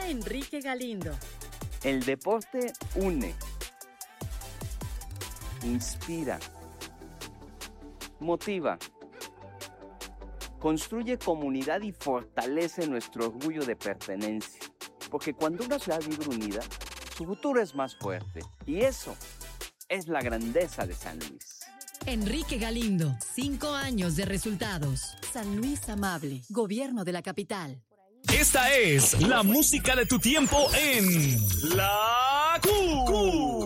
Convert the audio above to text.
Enrique Galindo. El deporte une, inspira, motiva, construye comunidad y fortalece nuestro orgullo de pertenencia. Porque cuando una ciudad vive unida, su futuro es más fuerte. Y eso es la grandeza de San Luis. Enrique Galindo, 5 años de resultados. San Luis Amable, Gobierno de la Capital. Esta es la música de tu tiempo en La Q.